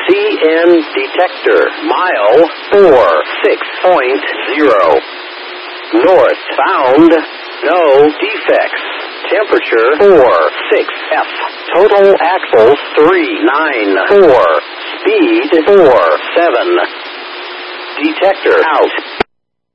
CN detector. Mile 46.0. Northbound. No defects. Temperature 46F. Total axles 394. Speed 47. Detector out.